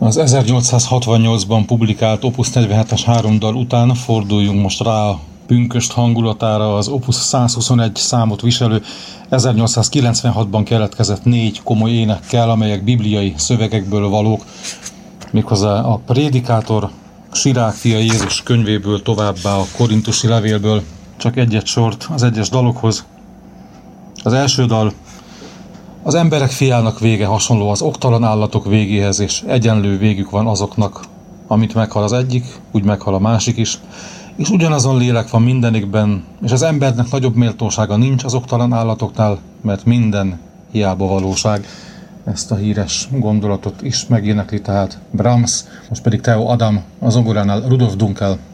Az 1868-ban publikált Opus 47-es 3 dal után forduljunk most rá a pünkösd hangulatára. Az Opus 121 számot viselő 1896-ban keletkezett 4 komoly énekkel, amelyek bibliai szövegekből valók, méghozzá a Prédikátor, Sirák fia Jézus könyvéből, továbbá a Korintusi levélből. Csak egy-egy sort az egyes dalokhoz. Az első dal: az emberek fiának vége hasonló az oktalan állatok végéhez, és egyenlő végük van azoknak, amit meghal az egyik, úgy meghal a másik is, és ugyanazon lélek van mindenikben, és az embernek nagyobb méltósága nincs az oktalan állatoknál, mert minden hiába valóság. Ezt a híres gondolatot is megénekli tehát Brahms, most pedig Theo Adam, a zongoránál Rudolf Dunkel.